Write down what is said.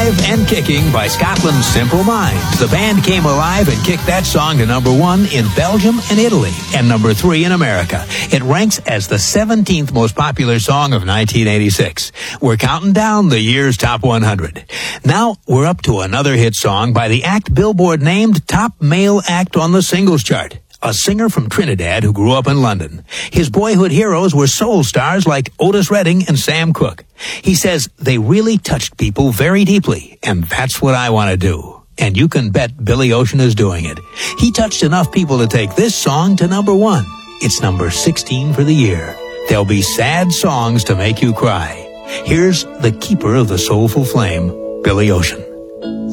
Alive and Kicking by Scotland's Simple Minds. The band came alive and kicked that song to number 1 in Belgium and Italy, and number 3 in America. It ranks as the 17th most popular song of 1986. We're counting down the year's top 100. Now we're up to another hit song by the act Billboard named Top Male Act on the Singles Chart. A singer from Trinidad who grew up in London. His boyhood heroes were soul stars like Otis Redding and Sam Cooke. He says they really touched people very deeply, and that's what I want to do. And you can bet Billy Ocean is doing it. He touched enough people to take this song to number 1. It's number 16 for the year. There'll be sad songs to make you cry. Here's the keeper of the soulful flame, Billy Ocean.